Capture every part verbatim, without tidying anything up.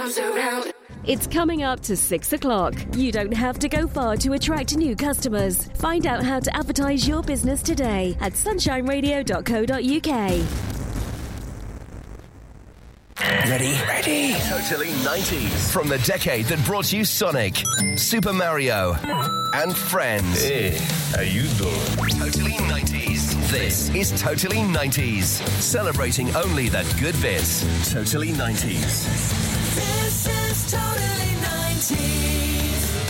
comes around. It's coming up to six o'clock. You don't have to go far to attract new customers. Find out how to advertise your business today at sunshine radio dot co dot uk. Ready? Ready. Totally nineties. From the decade that brought you Sonic, Super Mario, and Friends. Hey, how you doing? Totally nineties. This is Totally nineties. Celebrating only the good bits. Totally nineties. This is Totally nineties.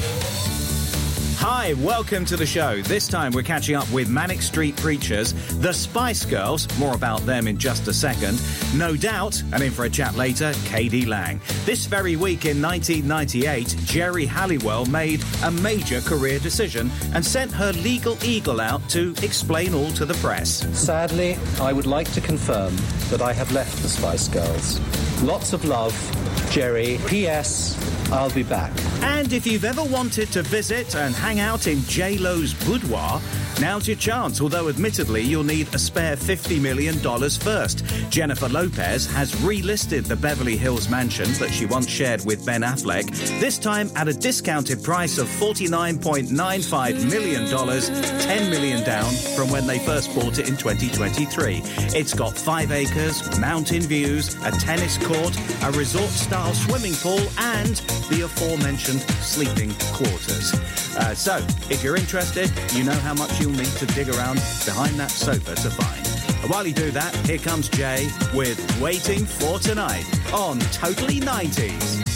Hi, welcome to the show. This time we're catching up with Manic Street Preachers, the Spice Girls, more about them in just a second, No Doubt, and in for a chat later, K D Lang. This very week in nineteen ninety-eight, Geri Halliwell made a major career decision and sent her legal eagle out to explain all to the press. Sadly, I would like to confirm that I have left the Spice Girls. Lots of love, Geri. P S. I'll be back. And if you've ever wanted to visit and hang out in J-Lo's boudoir, now's your chance, although admittedly you'll need a spare fifty million dollars first. Jennifer Lopez has relisted the Beverly Hills mansion that she once shared with Ben Affleck, this time at a discounted price of forty-nine point nine five million dollars, ten million dollars down from when they first bought it in twenty twenty-three. It's got five acres, mountain views, a tennis court, a resort-style swimming pool, and the aforementioned sleeping quarters. Uh, so, if you're interested, you know how much you'll need to dig around behind that sofa to find. And while you do that, here comes Jay with Waiting for Tonight on Totally nineties.